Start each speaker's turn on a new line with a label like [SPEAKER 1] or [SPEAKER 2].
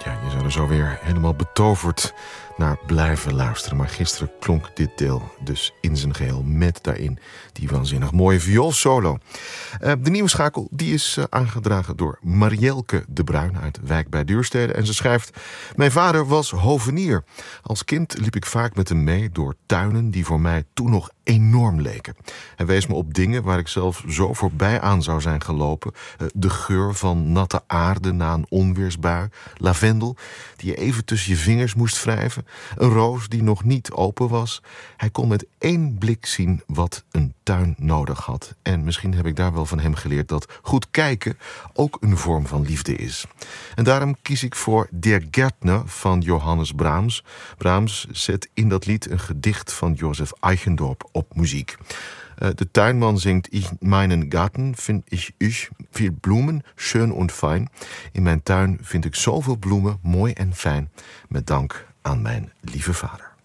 [SPEAKER 1] Ja, je zou er zo weer helemaal betoverd naar blijven luisteren. Maar gisteren klonk dit deel dus in zijn geheel met daarin die waanzinnig mooie vioolsolo. De nieuwe schakel die is aangedragen door Marielke de Bruin uit Wijk bij Duurstede. En ze schrijft: mijn vader was hovenier. Als kind liep ik vaak met hem mee door tuinen die voor mij toen nog enorm leken. Hij wees me op dingen waar ik zelf zo voorbij aan zou zijn gelopen. De geur van natte aarde na een onweersbui. Lavendel die je even tussen je vingers moest wrijven. Een roos die nog niet open was. Hij kon met één blik zien wat een tuin nodig had. En misschien heb ik daar wel van hem geleerd dat goed kijken ook een vorm van liefde is. En daarom kies ik voor Der Gärtner van Johannes Brahms. Brahms zet in dat lied een gedicht van Joseph Eichendorff op muziek. De tuinman zingt: in meinen Garten vind ich viel Blumen, schön und fein. In mijn tuin vind ik zoveel bloemen, mooi en fijn. Met dank aan mijn lieve vader.